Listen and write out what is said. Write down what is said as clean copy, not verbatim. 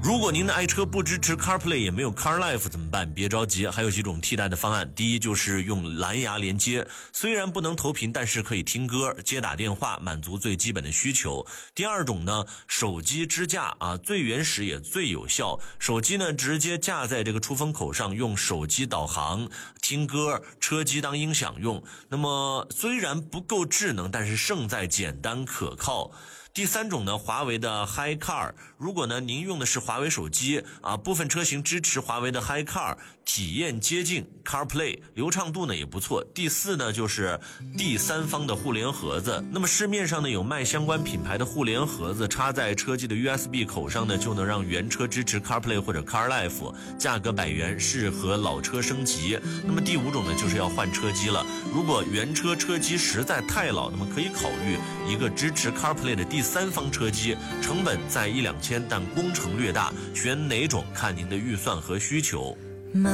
如果您的爱车不支持 CarPlay 也没有 CarLife 怎么办？别着急，还有几种替代的方案。第一就是用蓝牙连接，虽然不能投屏，但是可以听歌、接打电话，满足最基本的需求。第二种呢，手机支架最原始也最有效。手机呢直接架在这个出风口上，用手机导航、听歌、车机当音响用。那么虽然不够智能，但是胜在简单可靠。第三种呢，华为的 HiCar， 如果呢您用的是华为手机部分车型支持华为的 HiCar， 体验接近 CarPlay， 流畅度呢也不错。第四呢就是第三方的互联盒子，那么市面上呢有卖相关品牌的互联盒子，插在车机的 USB 口上呢，就能让原车支持 CarPlay 或者 CarLife， 价格100元，适合老车升级。那么第五种呢就是要换车机了，如果原车车机实在太老，那么可以考虑一个支持 CarPlay 的第三方车机，成本在1-2千，但工程略大，选哪种看您的预算和需求。